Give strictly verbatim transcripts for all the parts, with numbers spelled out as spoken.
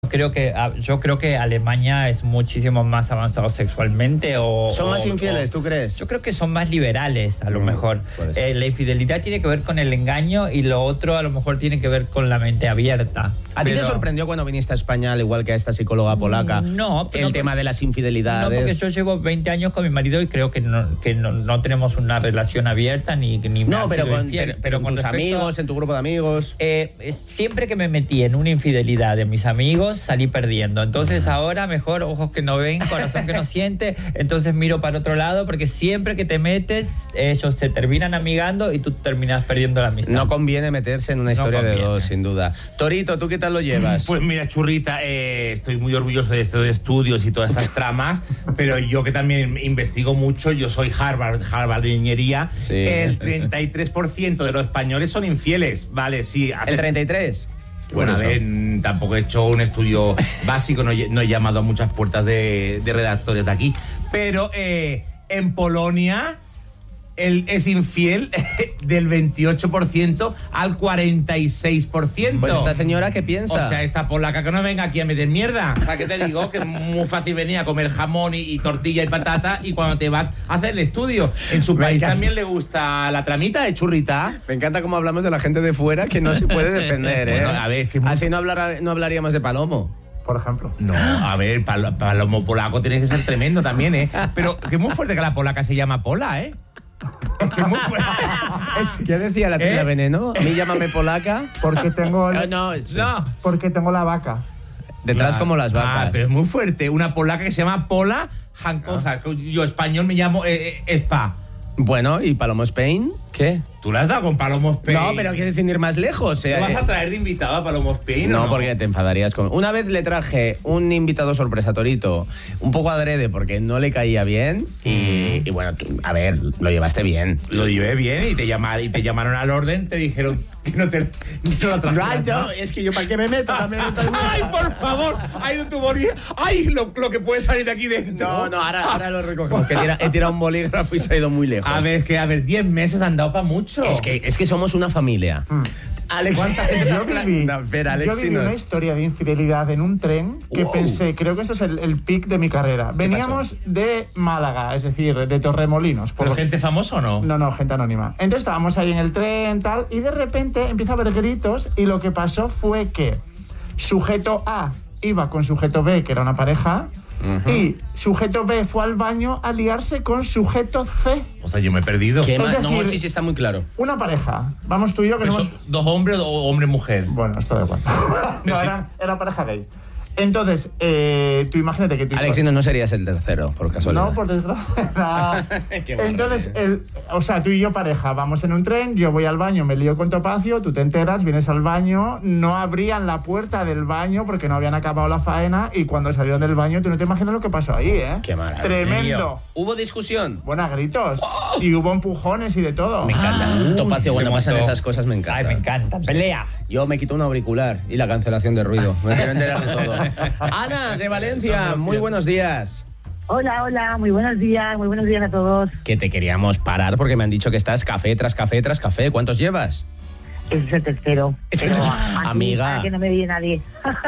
creo que yo creo que Alemania es muchísimo más avanzado sexualmente o son más o, infieles, o, ¿tú crees? Yo creo que son más liberales, a lo mm, mejor. Eh, la infidelidad tiene que ver con el engaño y lo otro a lo mejor tiene que ver con la mente abierta. ¿A pero... ti te sorprendió cuando viniste a España, al igual que a esta psicóloga polaca, no, pero el no, tema de las infidelidades? No, porque yo llevo veinte años con mi marido y creo que no, que no, no tenemos una relación abierta ni, ni no, pero con, infiel, pero, pero con tus amigos, en tu grupo de amigos. Eh, siempre que me metí en una infidelidad de mis amigos, salí perdiendo. Entonces ahora mejor ojos que no ven, corazón que no siente. Entonces miro para otro lado porque siempre que te metes, ellos se terminan amigando y tú terminas perdiendo la amistad. No conviene meterse en una historia no de dos, sin duda. Torito, ¿tú qué tal lo llevas? Pues mira, churrita, eh, estoy muy orgulloso de estos estudios y todas estas tramas, pero yo que también investigo mucho, yo soy Harvard, Harvard de Ingeniería, sí. El treinta y tres por ciento de los españoles son infieles, ¿vale? Sí. Hace... ¿El treinta y tres? Bueno, a ver, tampoco he hecho un estudio básico, no he, no he llamado a muchas puertas de, de redactores de aquí, pero eh, en Polonia él es infiel del veintiocho por ciento al cuarenta y seis por ciento. Pues esta señora, ¿qué piensa? O sea, esta polaca que no venga aquí a meter mierda. O sea, que te digo que es muy fácil venir a comer jamón y, y tortilla y patata y cuando te vas a hacer el estudio. En su país también le gusta la tramita de churrita. Me encanta cómo hablamos de la gente de fuera que no se puede defender, ¿eh? Bueno, a ver, es que muy... Así no, hablará, no hablaríamos de Palomo. Por ejemplo. No, a ver, pal palomo polaco tiene que ser tremendo también, ¿eh? Pero que es muy fuerte que la polaca se llama Pola, ¿eh? Es que es muy fuerte. Es... ¿Qué decía la tía ¿Eh? Veneno? A mí llámame polaca. Porque tengo... El... No, no, no. Porque tengo la vaca. Detrás la... como las vacas. Ah, pero es muy fuerte. Una polaca que se llama Pola Jancosa. Ah. Yo español me llamo eh, eh, Spa. Bueno, ¿y Palomo Spain? ¿Qué? ¿Tú le has dado con Palomo Spain? No, pero quieres sin ir más lejos. ¿Te vas a traer de invitado a Palomo Spain? No, no, porque te enfadarías con... Una vez le traje un invitado sorpresa a Torito, un poco adrede porque no le caía bien y, mm. y bueno, tú, a ver, lo llevaste bien. Lo llevé bien y te llamaron, y te llamaron al orden, te dijeron que no te no lo trajeras. No, no, es que yo para qué me meto también. ¡Ay, por favor! ¡Ay, tu bolígrafo! ¡Ay, lo, lo que puede salir de aquí dentro! No, no, ahora, ahora lo recogemos, que tira, he tirado un bolígrafo y se ha ido muy lejos. A ver, es que, a ver, diez meses han dado para mucho. Es que, es que somos una familia. Mm. Alex, ¿cuánta gente? Yo viví, no, espera, Alex, yo viví no. una historia de infidelidad en un tren que wow. pensé, creo que esto es el, el pic de mi carrera. Veníamos de Málaga, es decir, de Torremolinos. ¿Pero gente famosa o no? No, no, gente anónima. Entonces estábamos ahí en el tren, tal, y de repente empieza a haber gritos y lo que pasó fue que sujeto A iba con sujeto B, que era una pareja, uh-huh. y sujeto B fue al baño a liarse con sujeto C. O sea, yo me he perdido. ¿Qué es más? decir, no, sí, sí, está muy claro. Una pareja. Vamos tú y yo que somos... ¿Dos hombres o hombre-mujer? Bueno, esto da igual. No, sí. era, era pareja gay. Entonces, eh, tú imagínate que... Tú Alex, no, no serías el tercero, por casualidad. No, por desgracia. No. Entonces, el, o sea, tú y yo pareja, vamos en un tren, yo voy al baño, me lío con Topacio, tú te enteras, vienes al baño, no abrían la puerta del baño porque no habían acabado la faena y cuando salieron del baño, tú no te imaginas lo que pasó ahí, ¿eh? Qué maravilla. Tremendo. ¿Hubo discusión? Bueno, a gritos. Oh. Y hubo empujones y de todo. Me encanta. Ah, Topacio, cuando pasan esas cosas me encanta. Ay, me encanta. Pelea. Yo me quito un auricular y la cancelación de ruido. Me quiero enterar de todo. Ana, de Valencia, muy buenos días. Hola, hola, muy buenos días, muy buenos días a todos. Que te queríamos parar porque me han dicho que estás café tras café tras café. ¿Cuántos llevas? Ese es el tercero. Pero amiga. Que no me viene nadie.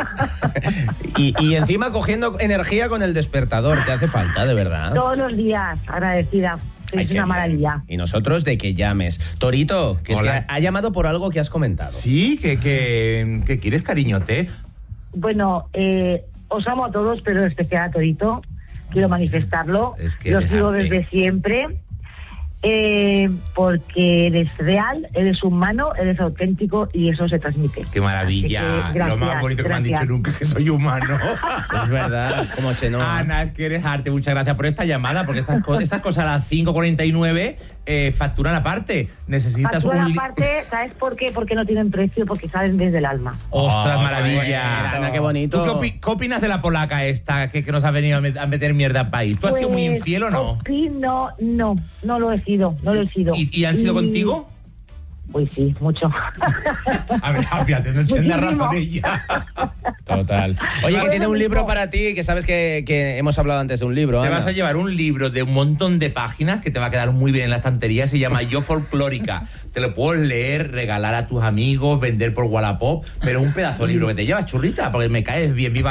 y, y encima cogiendo energía con el despertador, te hace falta, de verdad. Todos los días, agradecida. Es una maravilla. Y nosotros de que llames. Torito, que, es que ha, ha llamado por algo que has comentado. Sí, que, que, que quieres cariñote. Bueno, eh, os amo a todos, pero en especial a Torito. Quiero manifestarlo. Es que lo sigo desde siempre. Eh, porque eres real, eres humano, eres auténtico y eso se transmite. ¡Qué maravilla! Que, gracias, lo más bonito que gracias. me han dicho nunca, que soy humano. Es verdad, como Chenoa. Ana, es que eres arte. Muchas gracias por esta llamada, porque estas, co estas cosas a las cinco cuarenta y nueve eh, facturan aparte. Necesitas facturan un... aparte, ¿sabes por qué? Porque no tienen precio, porque salen desde el alma. ¡Ostras, oh, maravilla! Ana, qué bonito. ¿Tú qué, opi qué opinas de la polaca esta que, que nos ha venido a, met a meter mierda al país? ¿Tú has pues, sido muy infiel o no? Opino, no, no lo he sido, no lo he sido. ¿Y, y han sido y... contigo? Pues sí, mucho. A ver, fíjate, no entiendes razón ella. Total. Oye, que tiene un libro para ti, que sabes que, que hemos hablado antes de un libro. Te Ana. vas a llevar un libro de un montón de páginas que te va a quedar muy bien en la estantería. Se llama Yo Folclórica. Te lo puedes leer, regalar a tus amigos, vender por Wallapop, pero un pedazo de libro que te llevas, churrita, porque me caes bien. Viva